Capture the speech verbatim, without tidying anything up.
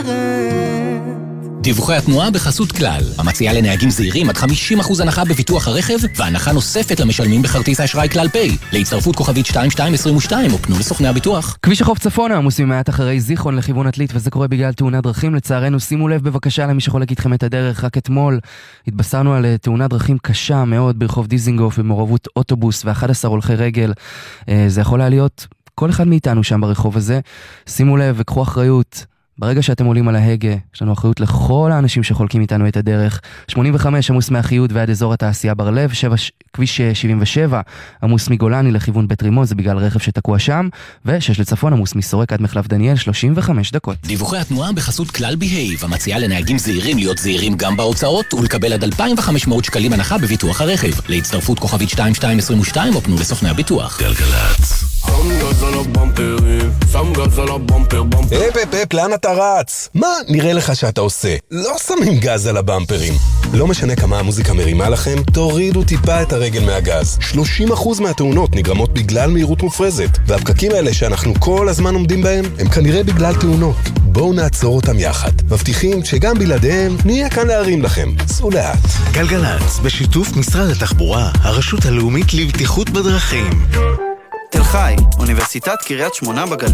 דיווחי התנועה בחסות כלל, המציעה לנהגים זהירים עד חמישים אחוז הנחה בביטוח הרכב, והנחה נוספת למשלמים בכרטיס האשראי כלל פיי. להצטרפות כוכבית שתיים שתיים עשרים ושתיים, או פנו לסוכני הביטוח. כביש החוף צפונה עמוס ממעט אחרי זיכרון לכיוון עתלית, וזה קורה בגלל תאונת דרכים. לצערנו, שימו לב בבקשה למי שחולק איתכם את הדרך. רק אתמול התבשרנו על תאונת דרכים קשה מאוד ברחוב דיזינגוף, במעורבות אוטובוס ו-אחד עשר הולכי רגל. זה יכול להיות כל אחד מאיתנו שם ברחוב הזה. שימו לב וקחו אחריות. ברגע שאתם עולים על ההגה, יש לנו אחריות לכל האנשים שחולקים איתנו את הדרך. שמונים וחמש עמוס מאחיות ועד אזור התעשייה בר לב, שבע, כביש שבעים ושבע עמוס מגולני לכיוון בית רימון, זה בגלל רכב שתקוע שם, ושש לצפון עמוס מסורק עד מחלף דניאל, שלושים וחמש דקות. דיווחי התנועה בחסות כלל בהייב, המציעה לנהגים זהירים להיות זהירים גם בהוצאות, ולקבל עד אלפיים וחמש מאות שקלים הנחה בביטוח הרכב. להצטרפות כוכבית שתיים שתיים עשרים ושתיים, או פנו לסוכני הביטוח. גלגלצ. אפ אפ אפ, לאן אתה רץ? מה נראה לך שאתה עושה? לא שמים גז על הבמפרים. לא משנה כמה המוזיקה מרימה לכם, תורידו טיפה את הרגל מהגז. שלושים אחוז מהתאונות נגרמות בגלל מהירות מופרזת, והפקקים האלה שאנחנו כל הזמן עומדים בהם, הם כנראה בגלל תאונות. בואו נעצור אותם יחד. מבטיחים שגם בלעדיהם נהיה כאן להרים לכם. סעו לאט. גלגלצ, בשיתוף משרד התחבורה, הרשות הלאומית לבטיחות בדרכים. תל חי, אוניברסיטת קריית שמונה בגליל.